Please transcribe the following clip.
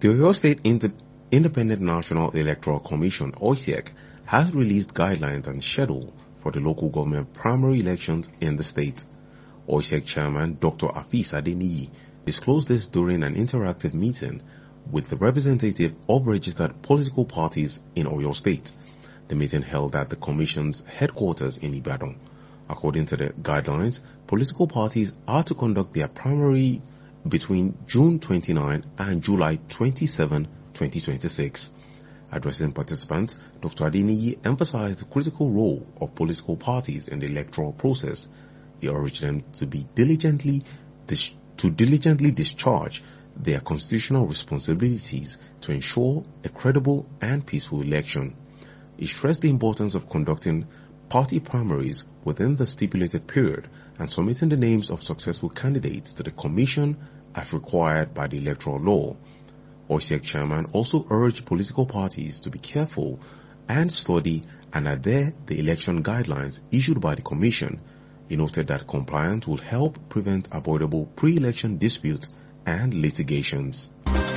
The Oyo State Independent National Electoral Commission, OISEC, has released guidelines and schedule for the local government primary elections in the state. OISEC Chairman Dr. Afeez Adeniyi disclosed this during an interactive meeting with the representative of registered political parties in Oyo State. The meeting held at the Commission's headquarters in Ibadan. According to the guidelines, political parties are to conduct their primary between June 29 and July 27, 2026. Addressing participants, Dr. Adeniyi emphasized the critical role of political parties in the electoral process. He urged them to diligently discharge their constitutional responsibilities to ensure a credible and peaceful election. He stressed the importance of conducting party primaries within the stipulated period and submitting the names of successful candidates to the Commission as required by the electoral law. OISEC Chairman also urged political parties to be careful and study and adhere the election guidelines issued by the Commission. He noted that compliance will help prevent avoidable pre-election disputes and litigations.